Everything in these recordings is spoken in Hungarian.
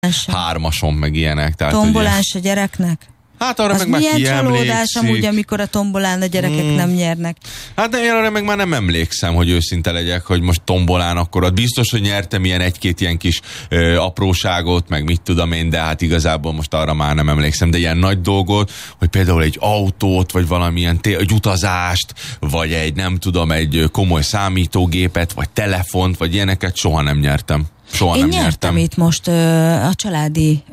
hármason, meg ilyenek. Tehát, tombolás ugye, a gyereknek? Hát arra az meg már milyen csalódás amúgy, amikor a tombolán a gyerekek nem nyernek? Hát de én arra meg már nem emlékszem, hogy őszinte legyek, hogy most tombolán akkor ott biztos, hogy nyertem egy-két ilyen kis apróságot, meg mit tudom én, de hát igazából most arra már nem emlékszem, de ilyen nagy dolgot, hogy például egy autót, vagy valamilyen egy utazást, vagy egy nem tudom, egy komoly számítógépet, vagy telefont, vagy ilyeneket soha nem nyertem. Én nyertem itt most a családi,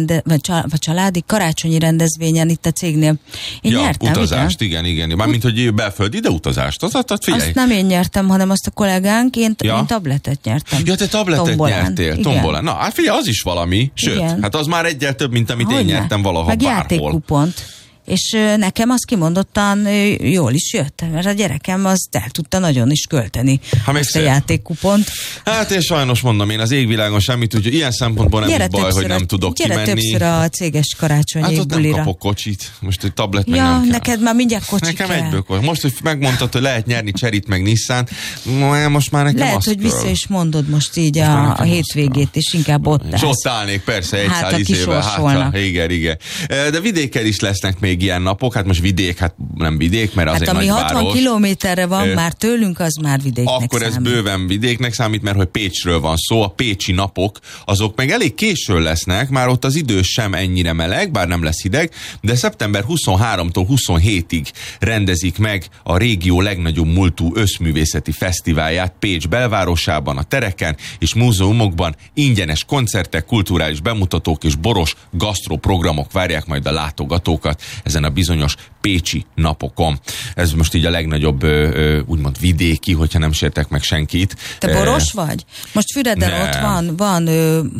vagy családi karácsonyi rendezvényen itt a cégnél. Én nyertem. Utazást, igen. Mármint, hogy belföldi, de utazást. Figyelj. Azt nem én nyertem, hanem azt a kollégánk, én tabletet nyertem. Ja, te tabletet nyertél, tombolán. Na, hát figyelj, az is valami. Sőt, igen. Hát az már egyel több, mint amit én nyertem valaha meg bárhol. Játékkupont. És nekem az kimondottan jól is jött, mert a gyerekem az el tudta nagyon is költeni ezt a játékkupont. Hát és sajnos mondom, én az égvilágon semmit, úgyhogy ilyen szempontból nem is baj, hogy nem tudok kimenni. Gyere többször a céges karácsonyi bulira. Hát ott nem kapok kocsit, most egy tablet meg nem kell. Neked már mindjárt kocsi kell. Nekem egyből. Most, hogy megmondtad, hogy lehet nyerni Cheryt meg Nissan, most már nekem lehet, hogy vissza is mondod most így a hétvégét, és inkább ott állsz. És ott állnék, persze, 110 éve. Hát, igen. De vidéken is lesznek még ilyen napok, hát most vidék, hát nem vidék, mert az egy nagy város. 60 kilométerre van már tőlünk, az már vidéknek akkor számít. Ez bőven vidéknek számít, mert hogy Pécsről van szó, a pécsi napok, azok meg elég későn lesznek, már ott az idő sem ennyire meleg, bár nem lesz hideg, de szeptember 23-tól 27-ig rendezik meg a régió legnagyobb múltú összművészeti fesztiválját Pécs belvárosában, a tereken és múzeumokban. Ingyenes koncertek, kulturális bemutatók és boros gasztroprogramok várják majd a látogatókat ezen a bizonyos pécsi napokon. Ez most így a legnagyobb úgymond vidéki, hogyha nem sértek meg senkit. Te boros vagy? Most Füreden ott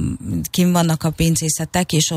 kim vannak a pincészetek, és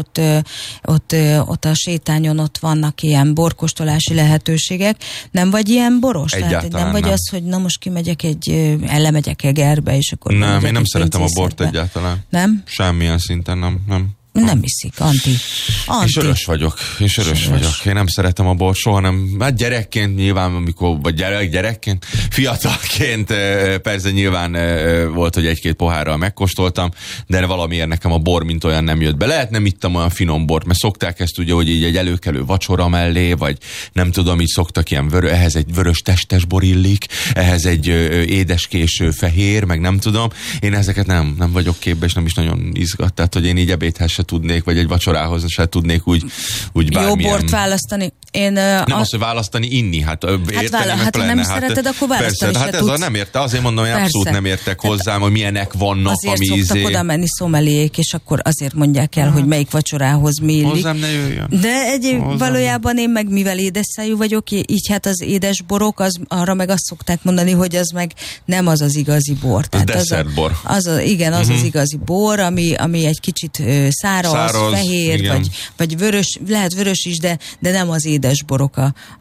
ott a sétányon ott vannak ilyen borkóstolási lehetőségek. Nem vagy ilyen boros? Egyáltalán tehát nem vagy az, hogy na most kimegyek ellemegyek Egerbe, és akkor nem, én nem szeretem a bort egyáltalán. Nem? Semmilyen szinten nem. Nem iszik, anti. És örös vagyok. Én nem szeretem a bort, soha nem. Hát gyerekként nyilván, vagy gyerekként, fiatalként persze nyilván volt, hogy egy-két pohárral megkóstoltam, de valamiért nekem a bor mint olyan nem jött be. Lehet nem ittam olyan finom bort, mert szokták ezt ugye, hogy így egy előkelő vacsora mellé, vagy nem tudom, így szoktak ilyen ehhez egy vörös testes bor illik, ehhez egy édeskés fehér, meg nem tudom. Én ezeket nem vagyok képbe, és nem is nagyon izgat. Tehát, hogy én így ebédhez se tudnék, vagy egy vacsorához se tudnék úgy bármilyen... Jó bort választani. Nem az, hogy választani, inni. Hát ha nem szereted, akkor választani persze, hát ez nem érte. Azért mondom, hogy abszolút nem értek hozzám, hogy milyenek vannak, azért ami szoktak oda menni szomeliék, és akkor azért mondják el, hogy melyik vacsorához mi illik. Hozzám ne jöjjön. De valójában én meg mivel édesszájú vagyok, így hát az édes borok, arra meg azt szokták mondani, hogy az meg nem az az igazi bor. Az desszertbor. Igen, az az igazi bor, ami egy kicsit száraz, fehér, vagy vörös, lehet vörös is, de nem az édes borok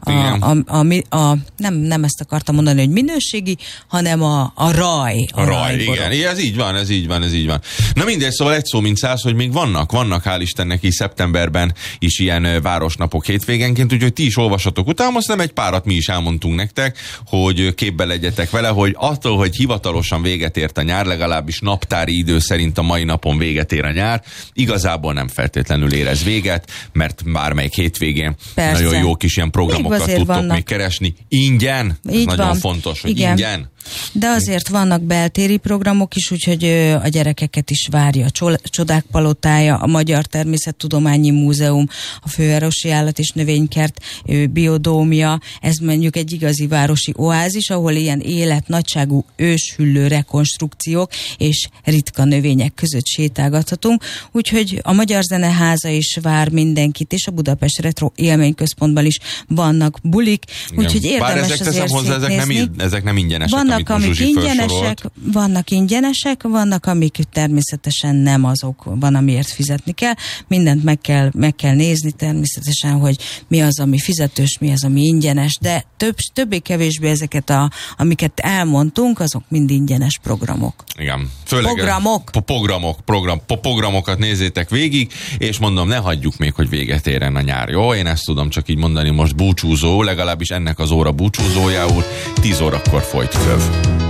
nem ezt akartam mondani, hogy minőségi, hanem a raj. A raj, igen. Ez így van. Na mindegy, szóval egy szó mint száz, hogy még vannak, hál' Istennek is szeptemberben is ilyen városnapok hétvégenként, úgyhogy ti is olvasatok utána, aztán egy párat mi is elmondtunk nektek, hogy képbe legyetek vele, hogy attól, hogy hivatalosan véget ért a nyár, legalábbis naptári idő szerint a mai napon véget ér a nyár, igazából nem feltétlenül érez véget, mert bármelyik hétvégén nagyon jó kis ilyen programokat tudtok még keresni. Ingyen? Ez nagyon fontos, hogy ingyen. De azért vannak beltéri programok is, úgyhogy a gyerekeket is várja a Csodák Palotája, a Magyar Természettudományi Múzeum, a Fővárosi Állat- és Növénykert biodómia. Ez mondjuk egy igazi városi oázis, ahol ilyen életnagyságú őshüllő rekonstrukciók és ritka növények között sétálgathatunk. Úgyhogy a Magyar Zeneháza is vár mindenkit, és a Budapest Retro Élményközpontban is vannak bulik. Úgyhogy érdemes azért szétnézni. Ezek nem ingyenesek. Vannak, amik ingyenesek, vannak, amik természetesen nem azok, van, amiért fizetni kell. Mindent meg kell nézni természetesen, hogy mi az, ami fizetős, mi az, ami ingyenes, de többé-kevésbé ezeket, amiket elmondtunk, azok mind ingyenes programok. Igen. Főleg programokat nézzétek végig, és mondom, ne hagyjuk még, hogy véget érjen a nyár. Jó, én ezt tudom csak így mondani, most búcsúzó, legalábbis ennek az óra búcsúzójául, 10 órakor folyt köv.